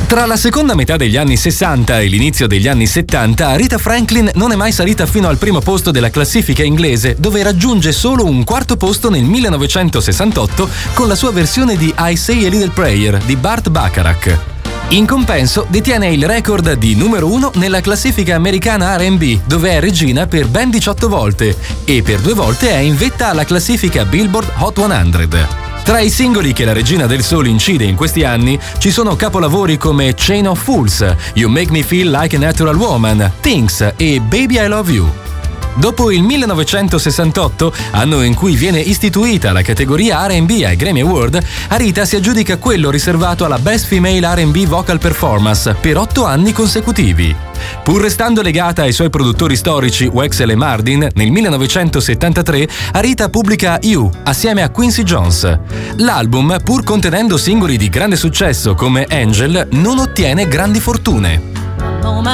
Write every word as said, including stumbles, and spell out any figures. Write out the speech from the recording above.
Tra la seconda metà degli anni sessanta e l'inizio degli anni settanta, Aretha Franklin non è mai salita fino al primo posto della classifica inglese, dove raggiunge solo un quarto posto nel millenovecentosessantotto con la sua versione di I Say a Little Prayer di Burt Bacharach. In compenso, detiene il record di numero uno nella classifica americana R and B, dove è regina per ben diciotto volte e per due volte è in vetta alla classifica Billboard Hot cento. Tra i singoli che la regina del soul incide in questi anni ci sono capolavori come Chain of Fools, You Make Me Feel Like a Natural Woman, Things e Baby I Love You. Dopo il millenovecentosessantotto, anno in cui viene istituita la categoria R and B ai Grammy Award, Aretha si aggiudica quello riservato alla Best Female R and B Vocal Performance per otto anni consecutivi. Pur restando legata ai suoi produttori storici Wexel e Mardin, nel millenovecentosettantatré Aretha pubblica You assieme a Quincy Jones. L'album, pur contenendo singoli di grande successo come Angel, non ottiene grandi fortune.